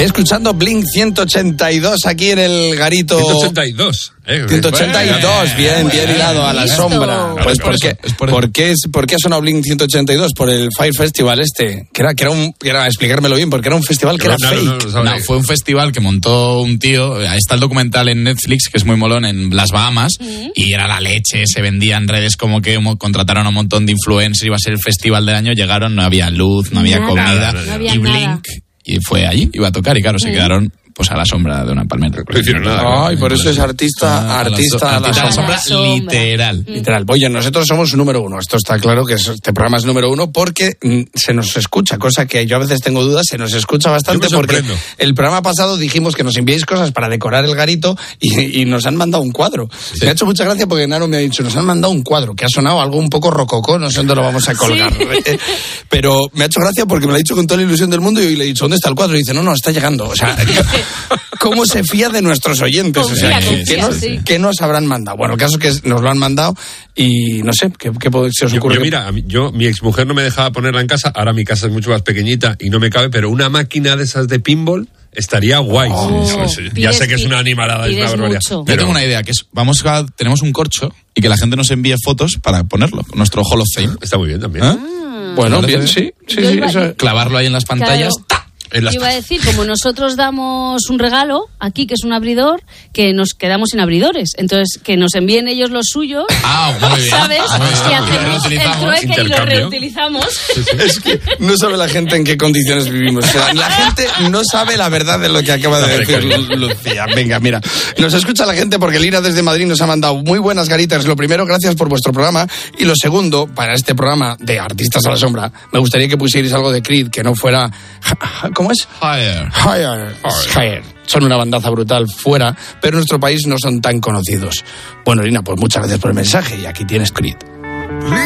Escuchando Blink 182 aquí en el garito. 182. 182, bien hilado a la sombra. Pues ¿por qué ha sonado Blink 182? Por el Fire Festival que era explicármelo bien, porque era un festival que era fake. No, fue un festival que montó un tío. Está el documental en Netflix, que es muy molón, en las Bahamas, y era la leche, se vendía en redes como que contrataron a un montón de influencers, iba a ser el festival del año, llegaron, no había luz, no había comida, y Blink, y fue allí, iba a tocar, y claro, se quedaron pues a la sombra de una palmera. No hicieron nada. Ay, por eso es artista a la sombra. Literal. Oye, nosotros somos número uno. Esto está claro que este programa es número uno porque se nos escucha, cosa que yo a veces tengo dudas, se nos escucha bastante porque el programa pasado dijimos que nos enviéis cosas para decorar el garito y nos han mandado un cuadro. Sí. Me ha hecho mucha gracia porque Nano me ha dicho, nos han mandado un cuadro que ha sonado algo un poco rococó, no sé dónde lo vamos a colgar. Sí. Pero me ha hecho gracia porque me lo ha dicho con toda la ilusión del mundo y hoy le he dicho, ¿dónde está el cuadro? Y dice, no, está llegando. O sea, ¿cómo se fía de nuestros oyentes? Confía, ¿Qué nos habrán mandado? Bueno, el caso es que nos lo han mandado y no sé, ¿qué se os ocurre? Mi exmujer no me dejaba ponerla en casa, ahora mi casa es mucho más pequeñita y no me cabe, pero una máquina de esas de pinball estaría guay. Sí. Ya sé que es una animalada, es una barbaridad. Yo tengo una idea, que es, tenemos un corcho y que la gente nos envíe fotos para ponerlo, nuestro Hall of Fame. Está muy bien también. Bueno, bien, sí. Eso, clavarlo ahí en las pantallas. Claro. Yo iba a decir, como nosotros damos un regalo aquí, que es un abridor, que nos quedamos sin abridores. Entonces, que nos envíen ellos los suyos, muy bien. ¿sabes? Y hacemos el trueque y lo intercambio. Reutilizamos. Es que no sabe la gente en qué condiciones vivimos. O sea, la gente no sabe la verdad de lo que acaba de decir Lucía. Venga, mira. Nos escucha la gente porque Lina desde Madrid nos ha mandado muy buenas garitas. Lo primero, gracias por vuestro programa. Y lo segundo, para este programa de Artistas a la Sombra, me gustaría que pusierais algo de Creed, que no fuera... ¿Cómo es? Higher. Son una bandaza brutal fuera, pero en nuestro país no son tan conocidos. Bueno, Lina, pues muchas gracias por el mensaje y aquí tienes Creed.